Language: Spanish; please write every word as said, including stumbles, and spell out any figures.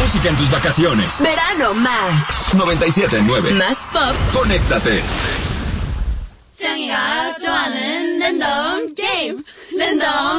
música en tus vacaciones. Verano Max noventa y siete punto nueve. Más pop. Conéctate. 짱이가 좋아하는 랜덤 게임 랜덤